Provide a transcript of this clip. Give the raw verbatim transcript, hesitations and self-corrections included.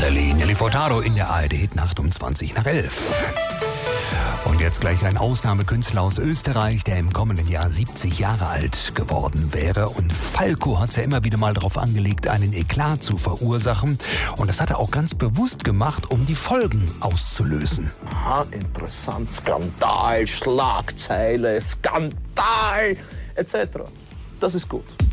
Nelly, Nelly Furtado in der A R D-Nacht um zwanzig nach elf. Und jetzt gleich ein Ausnahmekünstler aus Österreich, der im kommenden Jahr siebzig Jahre alt geworden wäre. Und Falco hat es ja immer wieder mal darauf angelegt, einen Eklat zu verursachen. Und das hat er auch ganz bewusst gemacht, um die Folgen auszulösen. Aha, interessant. Skandal, Schlagzeile, Skandal, et cetera. Das ist gut.